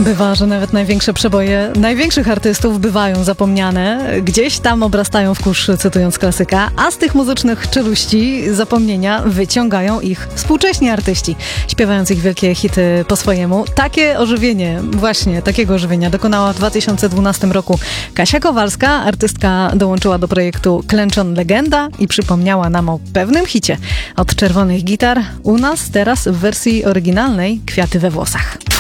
Bywa, że nawet największe przeboje największych artystów bywają zapomniane. Gdzieś tam obrastają w kurz, cytując klasyka, a z tych muzycznych czeluści zapomnienia wyciągają ich współcześni artyści, śpiewając ich wielkie hity po swojemu. Takie ożywienie, właśnie takiego ożywienia dokonała w 2012 roku Kasia Kowalska. Artystka dołączyła do projektu Klęczon Legenda i przypomniała nam o pewnym hicie od Czerwonych Gitar. U nas teraz w wersji oryginalnej Kwiaty we włosach.